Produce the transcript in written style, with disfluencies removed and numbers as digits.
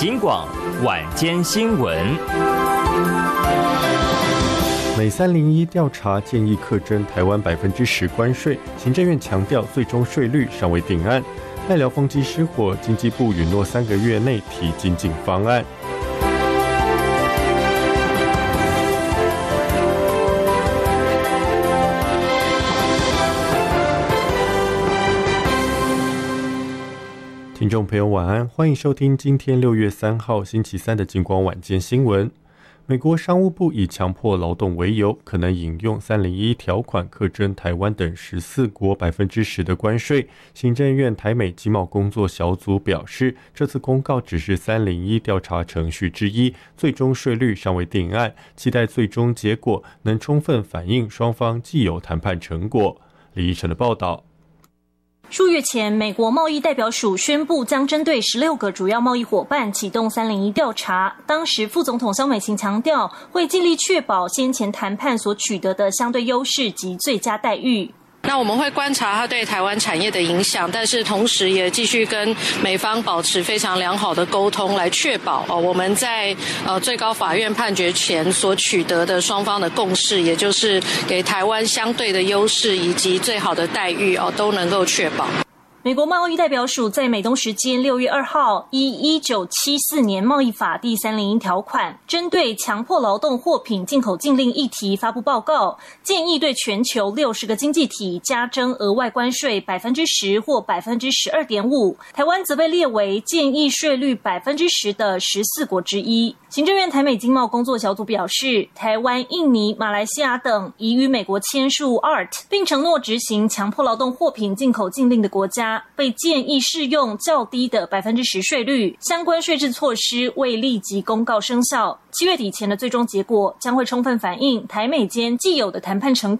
警广晚间新闻。 美301调查建议课征台湾10%关税，行政院强调最终税率尚未定案。奈良风机失火，经济部允诺3个月内提精进方案。听众朋友晚安，欢迎收听今天6月3号星期三的警广晚间新闻。美国商务部以强迫劳动为由，可能引用301条款课征台湾等14国10%的关税。行政院台美经贸工作小组表示，这次公告只是301调查程序之一，最终税率尚未定案，期待最终结果能充分反映双方既有谈判成果。李义成的报道。 数月前，美国贸易代表署宣布将针对16个主要贸易伙伴启动301调查。当时副总统萧美琴强调，会尽力确保先前谈判所取得的相对优势及最佳待遇。 那我们会观察它对台湾产业的影响，但是同时也继续跟美方保持非常良好的沟通，来确保我们在最高法院判决前所取得的双方的共识，也就是给台湾相对的优势以及最好的待遇都能够确保。 美国贸易代表署在美东时间6月2号依1974年贸易法第301条款，针对强迫劳动货品进口禁令议题发布报告，建议对全球60个经济体加征额外关税10%或12.5%，台湾则被列为建议税率10%的14国之一。行政院台美经贸工作小组表示，台湾、印尼、马来西亚等已与美国签署 ART 并承诺执行强迫劳动货品进口禁令的国家，被建议适用较低的10%税率，相关税制措施未立即公告生效。7月底前的最终结果将会充分反映台美间既有的谈判成